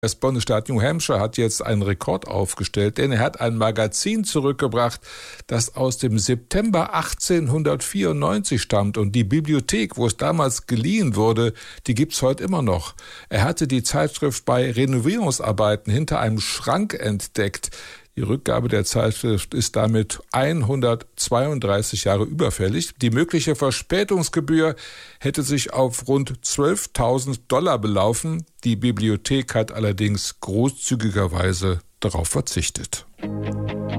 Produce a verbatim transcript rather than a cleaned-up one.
Das Bundesstaat New Hampshire hat jetzt einen Rekord aufgestellt, denn er hat ein Magazin zurückgebracht, das aus dem September achtzehnhundertvierundneunzig stammt. Und die Bibliothek, wo es damals geliehen wurde, die gibt's heute immer noch. Er hatte die Zeitschrift bei Renovierungsarbeiten hinter einem Schrank entdeckt. Die Rückgabe der Zeitschrift ist damit hundertzweiunddreißig Jahre überfällig. Die mögliche Verspätungsgebühr hätte sich auf rund zwölftausend Dollar belaufen. Die Bibliothek hat allerdings großzügigerweise darauf verzichtet.